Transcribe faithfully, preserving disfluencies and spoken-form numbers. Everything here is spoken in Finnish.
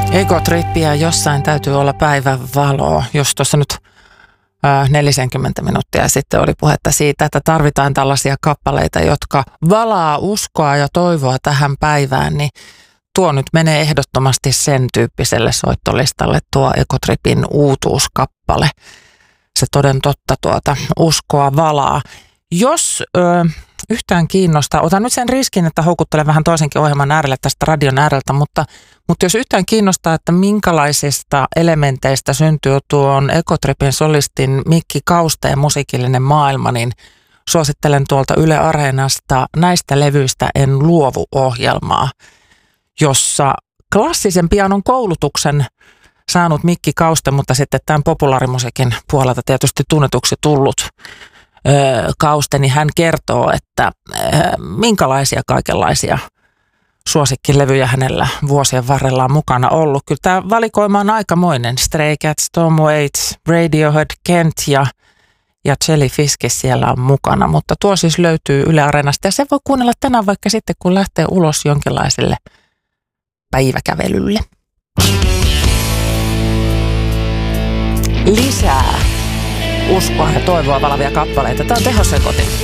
Ekotrippiä jossain täytyy olla päivän valoa. Jos tuossa nyt ää, neljäkymmentä minuuttia sitten oli puhetta siitä, että tarvitaan tällaisia kappaleita, jotka valaa uskoa ja toivoa tähän päivään, niin tuo nyt menee ehdottomasti sen tyyppiselle soittolistalle tuo Ekotripin uutuuskappale. Se toden totta tuota uskoa valaa. Jos ö, yhtään kiinnostaa, otan nyt sen riskin, että houkuttelen vähän toisenkin ohjelman äärelle tästä radion ääreltä, mutta, mutta jos yhtään kiinnostaa, että minkälaisista elementeistä syntyy tuon Ekotripin solistin Mikki Kausteen musiikillinen maailma, niin suosittelen tuolta Yle Areenasta Näistä levyistä en luovu -ohjelmaa, jossa klassisen pianon koulutuksen saanut Mikki Kauste, mutta sitten tämän populaarimusiikin puolelta tietysti tunnetuksi tullut Kauste, niin hän kertoo, että minkälaisia kaikenlaisia suosikkilevyjä hänellä vuosien varrella on mukana ollut. Kyllä tämä valikoima on aikamoinen. Stray Cats, Tom Waits, Radiohead, Kent ja, ja Jellyfish siellä on mukana. Mutta tuo siis löytyy Yle Areenasta ja se voi kuunnella tänään vaikka sitten, kun lähtee ulos jonkinlaiselle päiväkävelylle. Lisää uskoa ja toivoa valavia kappaleita. Tämä on Tehosekotin.